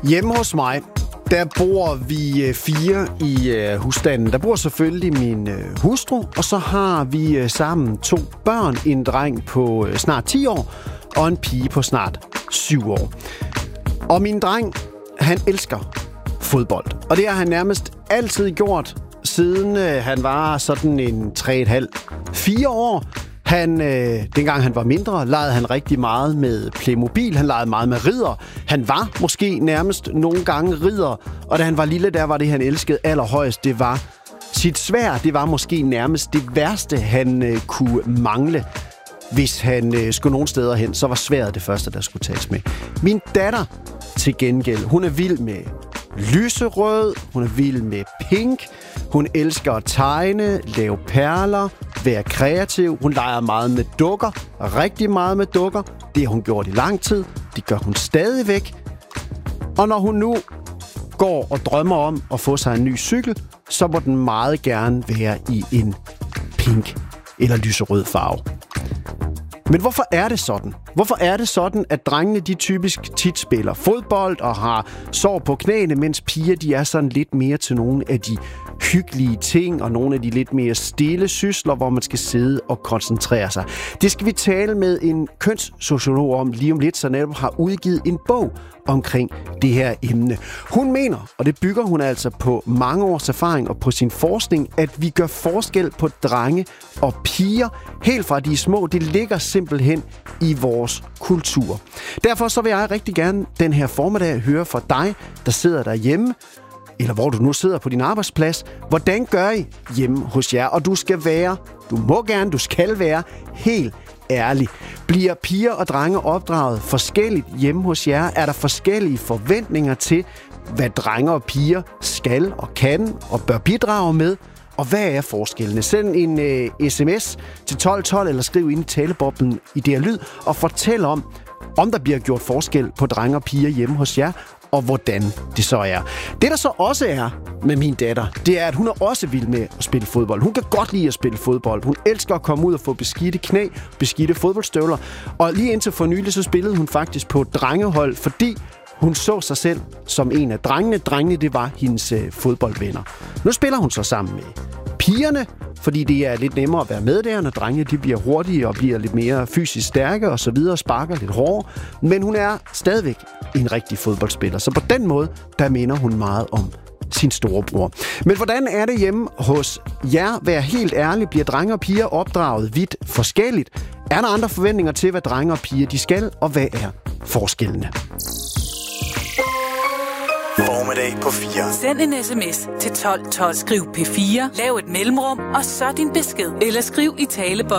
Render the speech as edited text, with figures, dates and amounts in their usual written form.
Hjemme hos mig, der bor vi 4 i husstanden. Der bor selvfølgelig min hustru, og så har vi sammen 2 børn. En dreng på snart 10 år, og en pige på snart 7 år. Og min dreng, han elsker fodbold. Og det har han nærmest altid gjort, siden han var sådan en 3,5-4 år. Dengang han var mindre, legede han rigtig meget med Playmobil. Han legede meget med ridder. Han var måske nærmest nogle gange ridder. Og da han var lille, der var det, han elskede allerhøjst. Det var sit sværd. Det var måske nærmest det værste, han kunne mangle. Hvis han skulle nogen steder hen, så var sværdet det første, der skulle tages med. Min datter til gengæld, hun er vild med lyserød. Hun er vild med pink. Hun elsker at tegne, lave perler, være kreativ. Hun leger meget med dukker, rigtig meget med dukker. Det har hun gjort i lang tid. Det gør hun stadigvæk. Og når hun nu går og drømmer om at få sig en ny cykel, så må den meget gerne være i en pink eller lyserød farve. Men hvorfor er det sådan? Hvorfor er det sådan, at drengene de typisk tit spiller fodbold og har sår på knæene, mens piger de er sådan lidt mere til nogle af de hyggelige ting og nogle af de lidt mere stille sysler, hvor man skal sidde og koncentrere sig? Det skal vi tale med en kønssociolog om lige om lidt, så netop har udgivet en bog omkring det her emne. Hun mener, og det bygger hun altså på mange års erfaring og på sin forskning, at vi gør forskel på drenge og piger helt fra de små. Det ligger simpelthen i vores kultur. Derfor så vil jeg rigtig gerne den her formiddag høre fra dig, der sidder derhjemme, eller hvor du nu sidder på din arbejdsplads. Hvordan gør I hjemme hos jer? Og du skal være helt ærlig. Bliver piger og drenge opdraget forskelligt hjemme hos jer? Er der forskellige forventninger til, hvad drenge og piger skal og kan og bør bidrage med? Og hvad er forskellene? Send en sms til 1212 eller skriv ind i taleboblen i DR Lyd og fortæl om der bliver gjort forskel på drenge og piger hjemme hos jer, og hvordan det så er. Det, der så også er med min datter, det er, at hun er også vild med at spille fodbold. Hun kan godt lide at spille fodbold. Hun elsker at komme ud og få beskidte knæ, beskidte fodboldstøvler. Og lige indtil for nylig, så spillede hun faktisk på drengehold, fordi hun så sig selv som en af drengene. Drengene, det var hendes fodboldvenner. Nu spiller hun så sammen med pigerne, fordi det er lidt nemmere at være med der, når drengene de bliver hurtige og bliver lidt mere fysisk stærke og så videre, sparker lidt hårdere. Men hun er stadigvæk en rigtig fodboldspiller, så på den måde, der minder hun meget om sin storebror. Men hvordan er det hjemme hos jer? Vær helt ærlig, bliver drenge og piger opdraget vidt forskelligt? Er der andre forventninger til, hvad drenge og piger de skal, og hvad er forskellene? Formiddag på 4. Send en sms til 1212. Skriv P4, lav et mellemrum, og så din besked. Eller skriv i taleboksen.